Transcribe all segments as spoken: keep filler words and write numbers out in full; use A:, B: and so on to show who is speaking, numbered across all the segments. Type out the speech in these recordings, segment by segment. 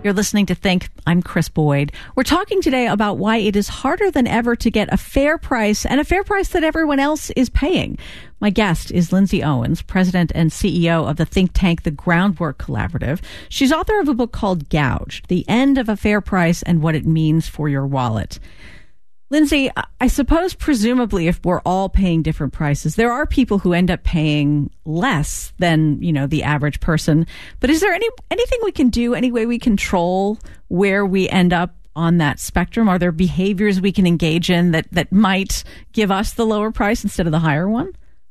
A: You're listening to Think. I'm Chris Boyd. We're talking today about why it is harder than ever to get a fair price and a fair price that everyone else is paying. My guest is Lindsay Owens, president and C E O of the think tank, The Groundwork Collaborative. She's author of a book called Gouged, The End of a Fair Price and What It Means for Your Wallet. Lindsay, I suppose presumably if we're all paying different prices, there are people who end up paying less than, you know, the average person. But is there any anything we can do, any way we control where we end up on that spectrum? Are there behaviors we can engage in that, that might give us the lower price instead of the higher one?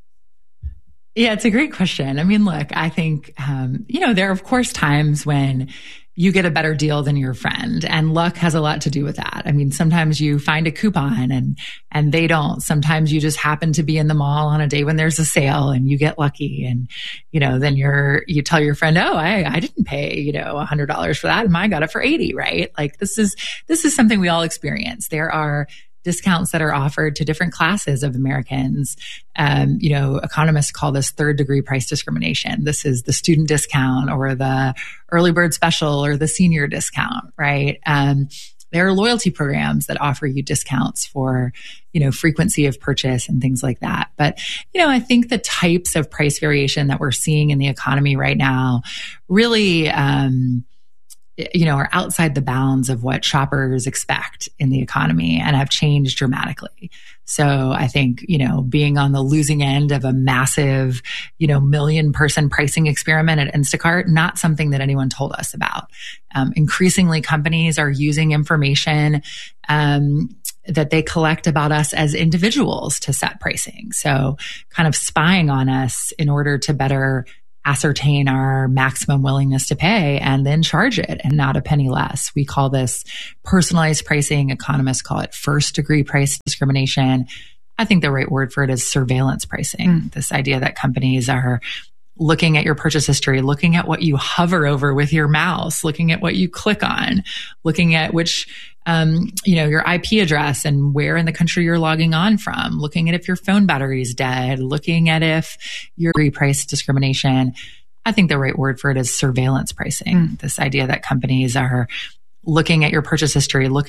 B: Yeah, it's a great question. I mean, look, I think, um, you know, there are, of course, times when you get a better deal than your friend, and luck has a lot to do with that. I mean, sometimes you find a coupon and, and they don't. Sometimes you just happen to be in the mall on a day when there's a sale and you get lucky, and, you know, then you're, you tell your friend, oh, I, I didn't pay, you know, a hundred dollars for that and I got it for eighty, right? Like this is, this is something we all experience. There are discounts that are offered to different classes of Americans. Um, you know, economists call this third degree price discrimination. This is the student discount or the early bird special or the senior discount, right? Um, there are loyalty programs that offer you discounts for, you know, frequency of purchase and things like that. But, you know, I think the types of price variation that we're seeing in the economy right now really, um, you know, are outside the bounds of what shoppers expect in the economy and have changed dramatically. So I think, you know, being on the losing end of a massive, you know, million person pricing experiment at Instacart, not something that anyone told us about. Um, increasingly, companies are using information, um, that they collect about us as individuals to set pricing. So kind of spying on us in order to better ascertain our maximum willingness to pay and then charge it and not a penny less. We call this personalized pricing. Economists call it first degree price discrimination. I think the right word for it is surveillance pricing. Mm. This idea that companies are looking at your purchase history, looking at what you hover over with your mouse, looking at what you click on, looking at which, um, you know, your I P address and where in the country you're logging on from, looking at if your phone battery is dead, looking at if your price discrimination. I think the right word for it is surveillance pricing. Mm. This idea that companies are looking at your purchase history, looking